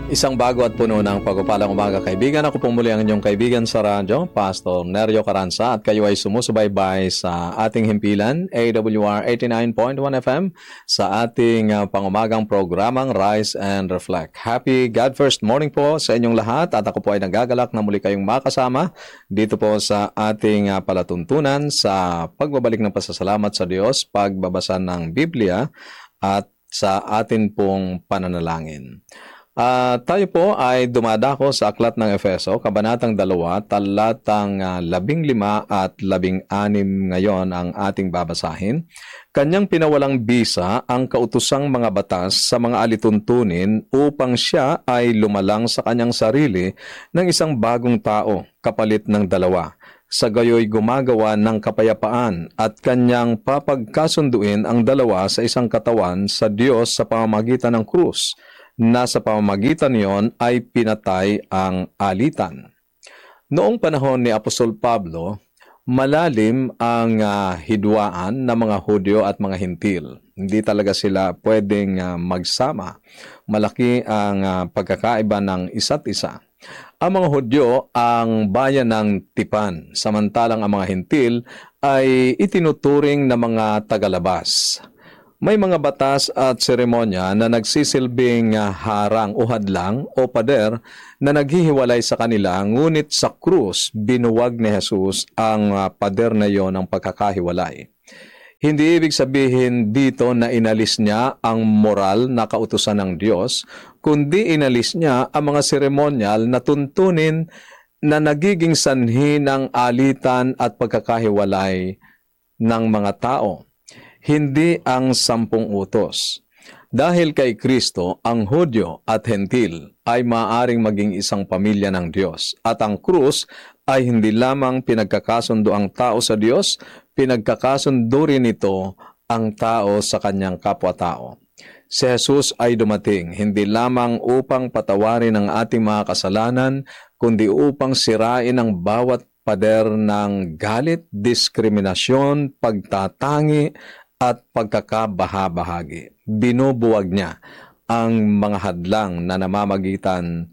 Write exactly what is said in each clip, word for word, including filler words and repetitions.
Isang bago at puno ng pagpapalang umaga, kaibigan. Ako po muli ang inyong kaibigan sa radyo, Pastor Nerio Caranza, at kayo ay sumusubaybay sa ating himpilan, A W R eighty-nine point one F M, sa ating uh, pangumagang programang Rise and Reflect. Happy God First morning po sa inyong lahat, at ako po ay nagagalak na muli kayong makasama dito po sa ating uh, palatuntunan sa pagbabalik ng pasasalamat sa Diyos, pagbabasa ng Biblia, at sa atin pong pananalangin. Uh, tayo po ay dumadako sa aklat ng Efeso, kabanatang dalawa, talatang uh, labing lima at labing anim ngayon ang ating babasahin. Kanyang pinawalang bisa ang kautusang mga batas sa mga alituntunin upang siya ay lumalang sa kanyang sarili ng isang bagong tao, kapalit ng dalawa. Sa gayoy gumagawa ng kapayapaan at kanyang papagkasunduin ang dalawa sa isang katawan sa Diyos sa pamamagitan ng krus, na sa pamamagitan niyon ay pinatay ang alitan. Noong panahon ni Apostol Pablo, malalim ang uh, hidwaan ng mga Hudyo at mga Hintil. Hindi talaga sila pwedeng uh, magsama. Malaki ang uh, pagkakaiba ng isa't isa. Ang mga Hudyo ang bayan ng tipan, samantalang ang mga Hintil ay itinuturing na mga tagalabas. May mga batas at seremonya na nagsisilbing harang o hadlang o pader na naghihiwalay sa kanila, ngunit sa krus binuwag ni Jesus ang pader na iyon ng pagkakahiwalay. Hindi ibig sabihin dito na inalis niya ang moral na kautusan ng Diyos, kundi inalis niya ang mga seremonyal na tuntunin na nagiging sanhi ng alitan at pagkakahiwalay ng mga tao. Hindi ang sampung utos. Dahil kay Kristo, ang Hudyo at Hentil ay maaaring maging isang pamilya ng Diyos. At ang krus ay hindi lamang pinagkakasundo ang tao sa Diyos, pinagkakasundo rin ito ang tao sa kanyang kapwa-tao. Si Jesus ay dumating hindi lamang upang patawarin ang ating mga kasalanan, kundi upang sirain ang bawat pader ng galit, diskriminasyon, pagtatangi, at pagkakabahabahagi. Binubuwag niya ang mga hadlang na namamagitan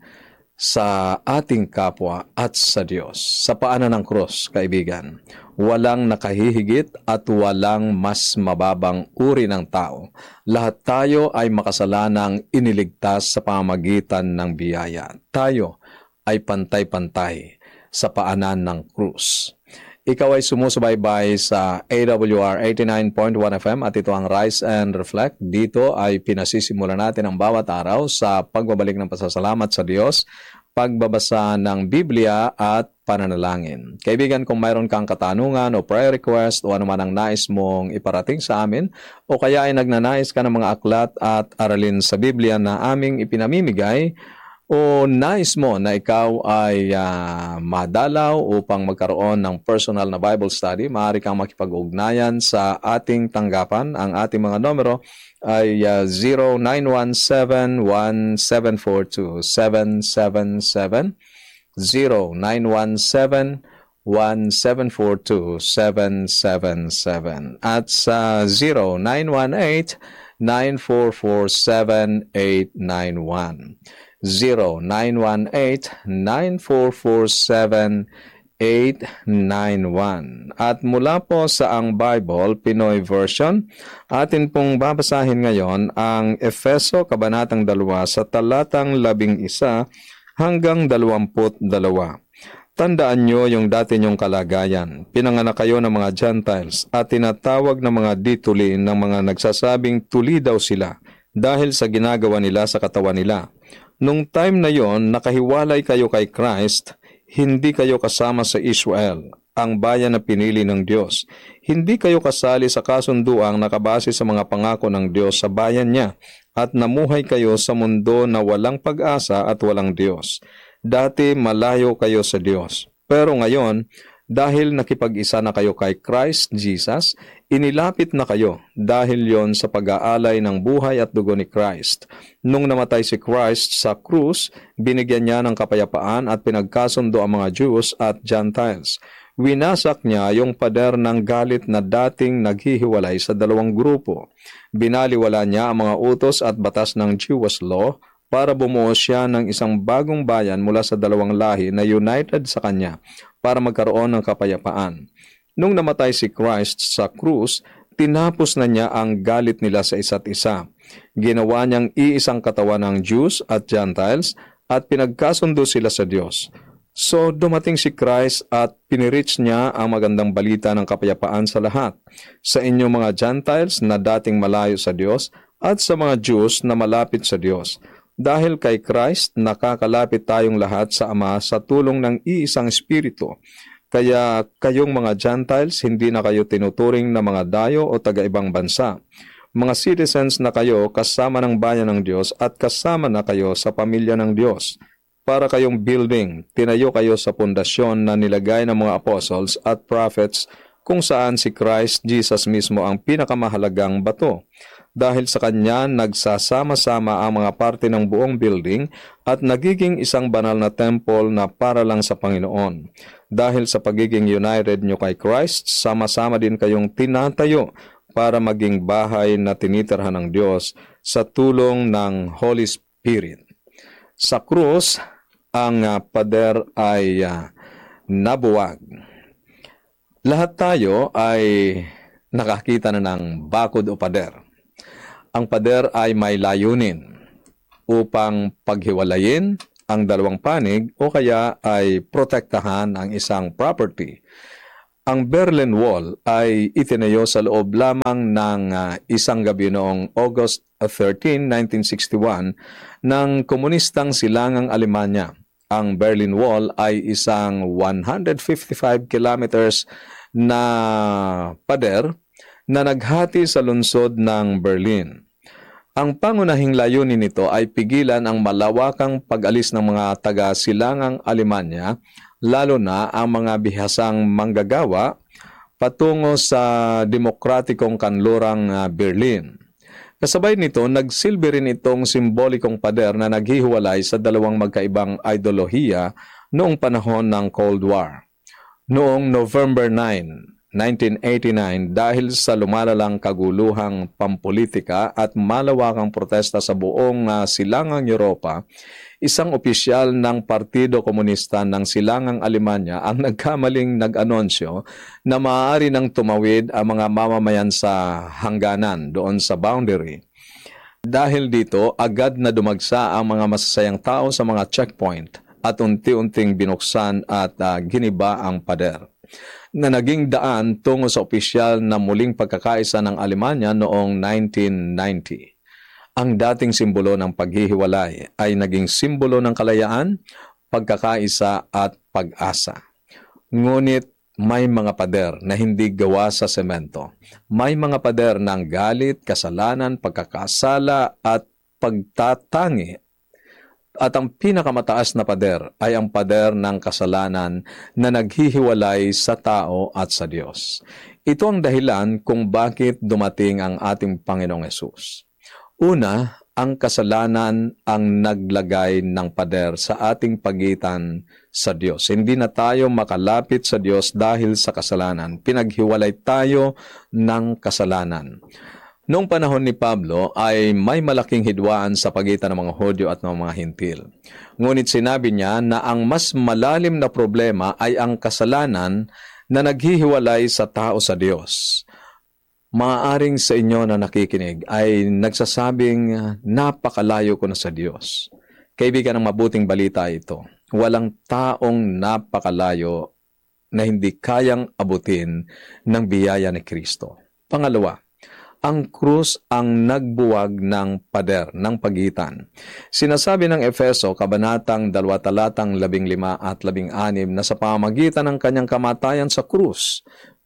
sa ating kapwa at sa Diyos. Sa paanan ng krus, kaibigan, walang nakahihigit at walang mas mababang uri ng tao. Lahat tayo ay makasalanang iniligtas sa pamamagitan ng biyaya. Tayo ay pantay-pantay sa paanan ng krus. Ikaw ay sumusubaybay sa A W R eighty-nine point one F M at ito ang Rise and Reflect. Dito ay pinasisimula natin ang bawat araw sa pagbabalik ng pasasalamat sa Diyos, pagbabasa ng Biblia at pananalangin. Kaibigan, kung mayroon kang katanungan o prayer request o anuman ang nais mong iparating sa amin, o kaya ay nagnanais ka ng mga aklat at aralin sa Biblia na aming ipinamimigay, o nais mo na ikaw ay uh, madalaw upang magkaroon ng personal na Bible study, maaari kang makipag-ugnayan sa ating tanggapan. Ang ating mga numero ay uh, zero nine one seven one seven four two seven seven seven, zero nine one seven one seven four two seven seven seven, at sa zero nine one eight nine four four seven eight nine one. zero nine one eight nine four four seven eight nine one. At mula po sa Ang Bible, Pinoy Version, atin pong babasahin ngayon ang Efeso, kabanatang dalawa, sa talatang labing isa hanggang dalawamput dalawa. Tandaan nyo yung dati nyong kalagayan. Pinanganak kayo ng mga Gentiles at tinatawag ng mga dituli ng mga nagsasabing tuli daw sila dahil sa ginagawa nila sa katawan nila. Nung time na yon, nakahiwalay kayo kay Christ, hindi kayo kasama sa Israel, ang bayan na pinili ng Diyos. Hindi kayo kasali sa kasunduang nakabase sa mga pangako ng Diyos sa bayan niya, at namuhay kayo sa mundo na walang pag-asa at walang Diyos. Dati malayo kayo sa Diyos. Pero ngayon, dahil nakipag-isa na kayo kay Christ Jesus, inilapit na kayo dahil yon sa pag-aalay ng buhay at dugo ni Christ. Nung namatay si Christ sa krus, binigyan niya ng kapayapaan at pinagkasundo ang mga Jews at Gentiles. Winasak niya yung pader ng galit na dating naghihiwalay sa dalawang grupo. Binaliwala niya ang mga utos at batas ng Jewish law para bumuo siya ng isang bagong bayan mula sa dalawang lahi na united sa kanya para magkaroon ng kapayapaan. Nung namatay si Christ sa krus, tinapos na niya ang galit nila sa isa't isa. Ginawa niyang iisang katawan ng Jews at Gentiles at pinagkasundo sila sa Diyos. So dumating si Christ at pinirich niya ang magandang balita ng kapayapaan sa lahat, sa inyong mga Gentiles na dating malayo sa Diyos at sa mga Jews na malapit sa Diyos. Dahil kay Christ, nakakalapit tayong lahat sa Ama sa tulong ng iisang Espiritu. Kaya kayong mga Gentiles, hindi na kayo tinuturing na mga dayo o taga-ibang bansa. Mga citizens na kayo kasama ng bayan ng Diyos at kasama na kayo sa pamilya ng Diyos. Para kayong building, tinayo kayo sa pundasyon na nilagay ng mga apostles at prophets kung saan si Christ Jesus mismo ang pinakamahalagang bato. Dahil sa kanya, nagsasama-sama ang mga parte ng buong building at nagiging isang banal na temple na para lang sa Panginoon. Dahil sa pagiging united nyo kay Christ, sama-sama din kayong tinatayo para maging bahay na tinitirhan ng Diyos sa tulong ng Holy Spirit. Sa krus, ang uh, pader ay uh, nabuwag. Lahat tayo ay nakakita na ng bakod o pader. Ang pader ay may layunin upang paghiwalayin ang dalawang panig o kaya ay protektahan ang isang property. Ang Berlin Wall ay itinayo sa loob lamang ng uh, isang gabi noong August thirteenth, nineteen sixty-one ng komunistang silangang Alemanya. Ang Berlin Wall ay isang one hundred fifty-five kilometers na pader na naghati sa lungsod ng Berlin. Ang pangunahing layunin nito ay pigilan ang malawakang pag-alis ng mga taga-silangang Alemanya, lalo na ang mga bihasang manggagawa, patungo sa demokratikong kanlurang Berlin. Kasabay nito, nagsilbi rin itong simbolikong pader na naghihiwalay sa dalawang magkaibang ideolohiya noong panahon ng Cold War. Noong November ninth, nineteen eighty-nine, dahil sa lumalalang kaguluhang pampolitika at malawakang protesta sa buong uh, silangang Europa, isang opisyal ng Partido Komunista ng Silangang Alemanya ang nagkamaling nag-anonsyo na maaari nang tumawid ang mga mamamayan sa hangganan doon sa boundary. Dahil dito, agad na dumagsa ang mga masasayang tao sa mga checkpoint at unti-unting binuksan at uh, giniba ang pader, na naging daan tungo sa opisyal na muling pagkakaisa ng Alemanya noong nineteen ninety. Ang dating simbolo ng paghihiwalay ay naging simbolo ng kalayaan, pagkakaisa at pag-asa. Ngunit may mga pader na hindi gawa sa semento. May mga pader ng galit, kasalanan, pagkakasala at pagtatangi. At ang pinakamataas na pader ay ang pader ng kasalanan na naghihiwalay sa tao at sa Diyos. Ito ang dahilan kung bakit dumating ang ating Panginoong Hesus. Una, ang kasalanan ang naglagay ng pader sa ating pagitan sa Diyos. Hindi na tayo makalapit sa Diyos dahil sa kasalanan. Pinaghiwalay tayo ng kasalanan. Noong panahon ni Pablo ay may malaking hidwaan sa pagitan ng mga Hudyo at ng mga Hintil. Ngunit sinabi niya na ang mas malalim na problema ay ang kasalanan na naghihiwalay sa tao sa Diyos. Maaaring sa inyo na nakikinig ay nagsasabing napakalayo ko na sa Diyos. Kaibigan, ng mabuting balita ito. Walang taong napakalayo na hindi kayang abutin ng biyaya ni Kristo. Pangalawa, ang krus ang nagbuwag ng pader ng pagitan. Sinasabi ng Efeso, Kabanatang dalawa talatang labing lima at labing anim na sa pamamagitan ng kanyang kamatayan sa krus,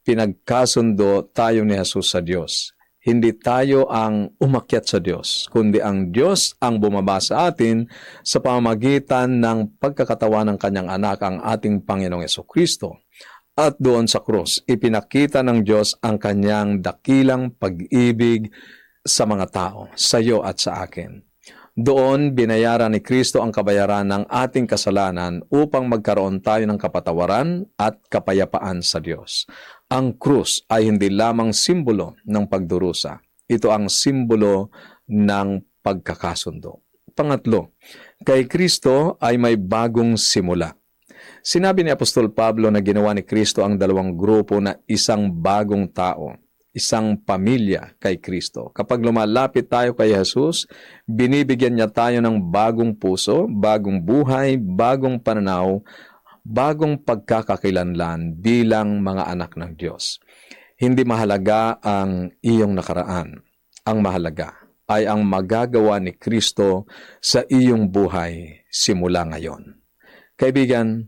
pinagkasundo tayo ni Jesus sa Diyos. Hindi tayo ang umakyat sa Diyos, kundi ang Diyos ang bumaba sa atin sa pamamagitan ng pagkakatawan ng kanyang anak, ang ating Panginoong Jesucristo. At doon sa krus, ipinakita ng Diyos ang kanyang dakilang pag-ibig sa mga tao, sa iyo at sa akin. Doon, binayaran ni Kristo ang kabayaran ng ating kasalanan upang magkaroon tayo ng kapatawaran at kapayapaan sa Diyos. Ang krus ay hindi lamang simbolo ng pagdurusa. Ito ang simbolo ng pagkakasundo. Pangatlo, kay Kristo ay may bagong simula. Sinabi ni Apostol Pablo na ginawa ni Kristo ang dalawang grupo na isang bagong tao, isang pamilya kay Kristo. Kapag lumalapit tayo kay Jesus, binibigyan niya tayo ng bagong puso, bagong buhay, bagong pananaw, bagong pagkakakilanlan bilang mga anak ng Diyos. Hindi mahalaga ang iyong nakaraan. Ang mahalaga ay ang magagawa ni Kristo sa iyong buhay simula ngayon. Kaibigan,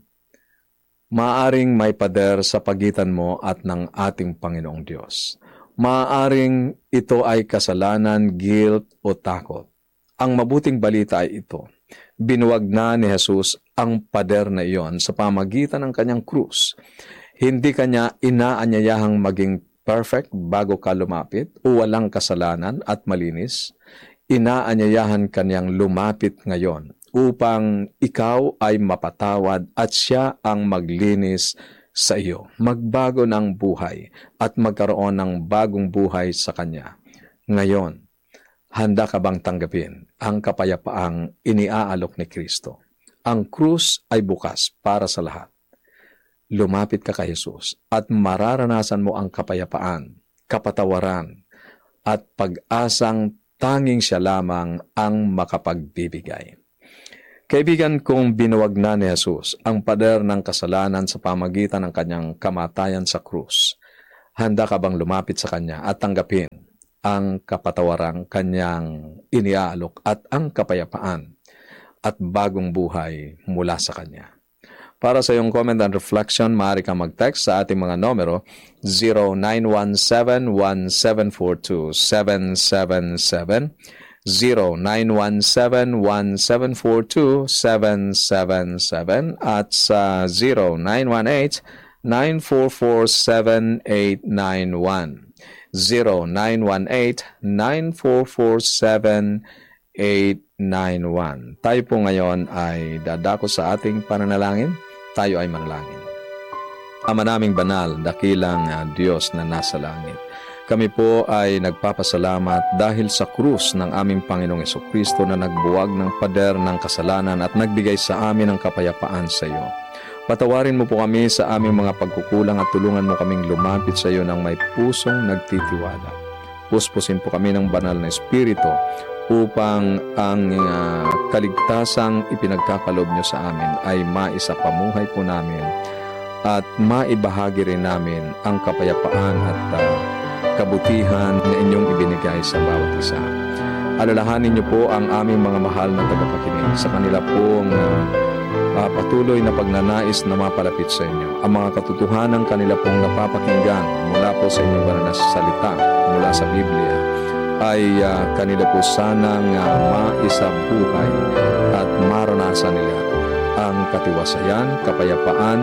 maaaring may pader sa pagitan mo at ng ating Panginoong Diyos. Maaaring ito ay kasalanan, guilt o takot. Ang mabuting balita ay ito. Binuwag na ni Jesus ang pader na iyon sa pamagitan ng kanyang krus. Hindi kanya inaanyayahang maging perfect bago ka lumapit o walang kasalanan at malinis. Inaanyayahan kanyang lumapit ngayon upang ikaw ay mapatawad at siya ang maglinis sa iyo. Magbago ng buhay at magkaroon ng bagong buhay sa Kanya. Ngayon, handa ka bang tanggapin ang kapayapaang iniaalok ni Kristo? Ang krus ay bukas para sa lahat. Lumapit ka kay Jesus at mararanasan mo ang kapayapaan, kapatawaran, at pag-asang tanging siya lamang ang makapagbibigay. Kaibigan, kung binuwag na ni Jesus ang pader ng kasalanan sa pamagitan ng kanyang kamatayan sa krus, handa ka bang lumapit sa kanya at tanggapin ang kapatawarang kanyang iniaalok at ang kapayapaan at bagong buhay mula sa kanya? Para sa iyong comment and reflection, maaari kang mag-text sa ating mga numero zero nine one seven, one seven four two, seven seven seven, zero nine one seven, one seven four two, seven seven seven at sa zero nine one eight, nine four four seven eight nine one. zero nine one eight, nine four four seven eight nine one. Tayo po ngayon ay dadako sa ating pananalangin. Tayo ay manalangin. Ama naming banal, dakilang uh, Diyos na nasa langit. Kami po ay nagpapasalamat dahil sa krus ng aming Panginoong Jesucristo na nagbuwag ng pader ng kasalanan at nagbigay sa amin ng kapayapaan sa iyo. Patawarin mo po kami sa aming mga pagkukulang at tulungan mo kaming lumapit sa iyo ng may pusong nagtitiwala. Puspusin po kami ng banal na Espiritu upang ang uh, kaligtasang ipinagkakalob nyo sa amin ay maisapamuhay po namin at maibahagi rin namin ang kapayapaan at uh, kabutihan na inyong ibinigay sa bawat isa. Alalahanin niyo po ang aming mga mahal na tagapakinig sa kanila pong uh, uh, patuloy na pagnanais na mapalapit sa inyo. Ang mga katotohanan kanila pong napapakinggan mula po sa inyong banal na salita, mula sa Biblia, ay uh, kanila po sanang uh, maisabuhay at maranasan nila ang katiwasayan, kapayapaan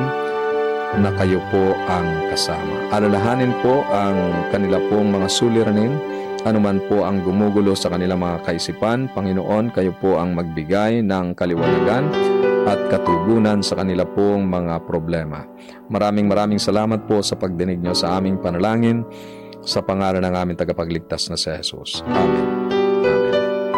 na kayo po ang kasama. Alalahanin po ang kanila pong mga suliranin, anuman po ang gumugulo sa kanilang mga kaisipan. Panginoon, kayo po ang magbigay ng kaliwanagan at katugunan sa kanila pong mga problema. Maraming maraming salamat po sa pagdinig nyo sa aming panalangin. Sa pangalan ng aming tagapagligtas na si Jesus. Amen. Amen.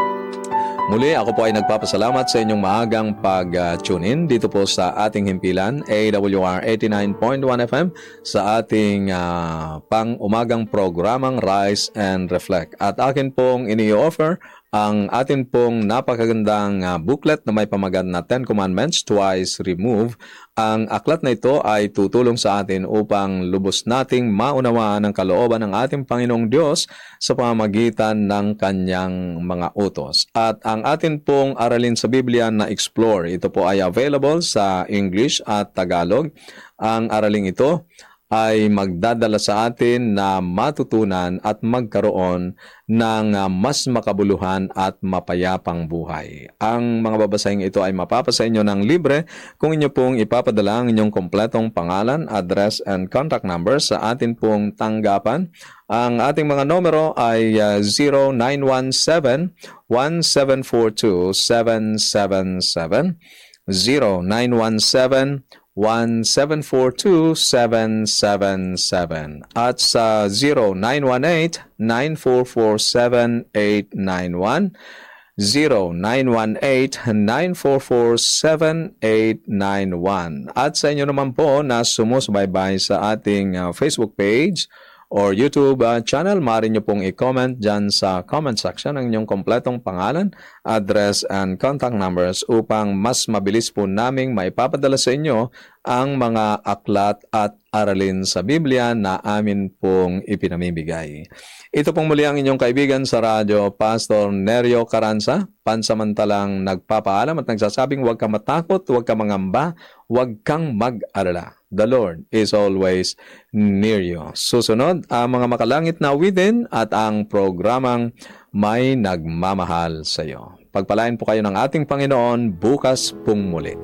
Muli, ako po ay nagpapasalamat sa inyong maagang pag-tune in dito po sa ating himpilan, A W R eighty-nine point one F M, sa ating uh, pang-umagang programang Rise and Reflect. At akin pong ini-offer ang atin pong napakagandang uh, booklet na may pamagat na Ten Commandments, Twice Remove. Ang aklat na ito ay tutulong sa atin upang lubos nating maunawaan ang kalooban ng ating Panginoong Diyos sa pamamagitan ng kanyang mga utos. At ang atin pong aralin sa Biblia na Explore, ito po ay available sa English at Tagalog. Ang araling ito ay magdadala sa atin na matutunan at magkaroon ng mas makabuluhan at mapayapang buhay. Ang mga babasahing ito ay mapapasa inyo ng libre kung inyo pong ipapadala ang inyong kompletong pangalan, address, and contact number sa atin pong tanggapan. Ang ating mga numero ay uh, zero nine one seven, one seven four two, seven seven seven, zero nine one seven, one seven four two, seven seven seven at sa zero nine one eight, nine four four seven eight nine one, zero nine one eight nine four four seven eight nine one. At sa inyo naman po na sumusubaybay sa ating uh, Facebook page or YouTube uh, channel, maaari nyo pong i-comment dyan sa comment section ang inyong kompletong pangalan, address, and contact numbers upang mas mabilis po naming maipapadala sa inyo ang mga aklat at aralin sa Biblia na amin pong ipinamimigay. Ito pong muli ang inyong kaibigan sa radyo, Pastor Nerio Caranza, pansamantalang nagpapaalam at nagsasabing huwag kang matakot, huwag kang mangamba, huwag kang mag-alala. The Lord is always near you. Susunod ang mga makalangit na awitin at ang programang May Nagmamahal sa iyo. Pagpalain po kayo ng ating Panginoon bukas pong muli.